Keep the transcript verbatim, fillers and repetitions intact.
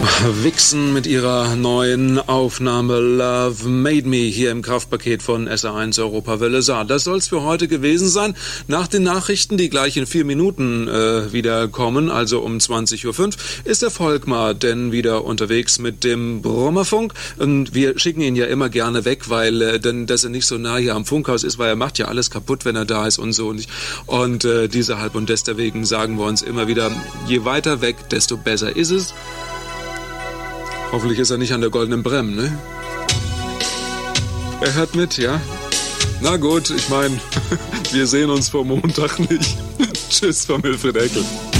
Vixen mit ihrer neuen Aufnahme Love Made Me hier im Kraftpaket von S R eins Europawelle Saar. Das soll es für heute gewesen sein. Nach den Nachrichten, die gleich in vier Minuten äh, wieder kommen, also um zwanzig Uhr fünf, ist der Volkmar denn wieder unterwegs mit dem Brummerfunk. Und wir schicken ihn ja immer gerne weg, weil äh, denn, dass er nicht so nah hier am Funkhaus ist, weil er macht ja alles kaputt, wenn er da ist und so. Und, und äh, deshalb und deswegen sagen wir uns immer wieder, je weiter weg, desto besser ist es. Hoffentlich ist er nicht an der Goldenen Brem, ne? Er hört mit, ja? Na gut, ich meine, wir sehen uns vor Montag nicht. Tschüss vom Wilfried Eckel.